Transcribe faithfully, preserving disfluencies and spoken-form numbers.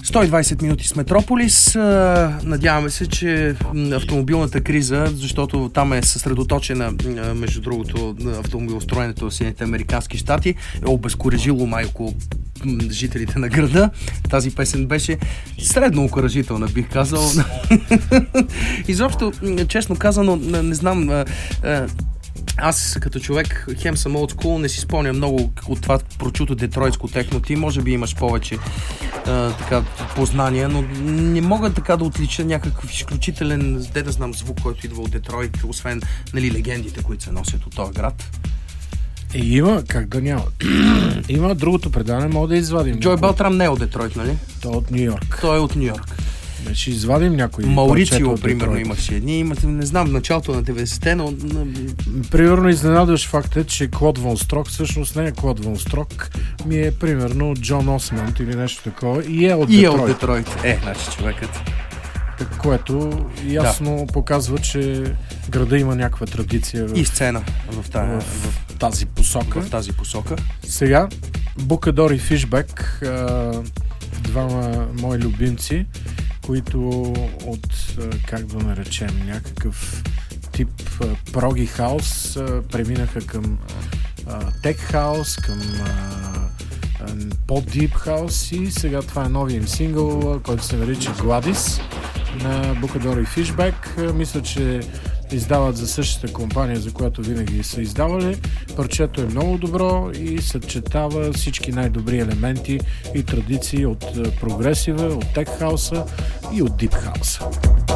сто и двайсет минути с Метрополис. Надяваме се, че автомобилната криза, защото там е съсредоточена, между другото, автомобилостроенето в Съединените американски щати, е обезкуражило майко жителите на града. Тази песен беше средно окуражителна, бих казал. Изобщо, честно казано, не знам... Аз като човек, хем съм old school, не си спомня много от това прочуто детройтско техно. Ти може би имаш повече а, така, познания, но не мога така да отлича някакъв изключителен, де да знам, звук, който идва от Детройт, освен, нали, легендите, които се носят от този град. Е, има, как да няма. Има другото предаване, мога да извадим. Джой Белтрам не е от Детройт, нали? Той е от Ню Йорк. Той е от Ню Йорк. Ще извадим някои. Маурицио, примерно, имаше едни. Имате, не знам, в началото на деветдесетте, но... Примерно изненадваш факта, че Клод Вон Строк всъщност не е Клод Вон Строк, ми е примерно Джон Осмонд или нещо такова и е от и Детройт. И е от Детройт. Е, значи човекът. Так, което ясно да. показва, че града има някаква традиция в... и сцена в тази, в, в тази посока. В тази посока. Сега, Букадор и Фишбек, двама мои любимци, които от, как да наречем, някакъв тип проги хаус преминаха към тек хаус, към по-дип хаус и сега това е новия им сингъл, който се нарича Гладис на Букадор и Фишбек. Мисля, че издават за същата компания, за която винаги са издавали. Парчето е много добро и съчетава всички най-добри елементи и традиции от прогресива, от тек хауса и от дип хауса.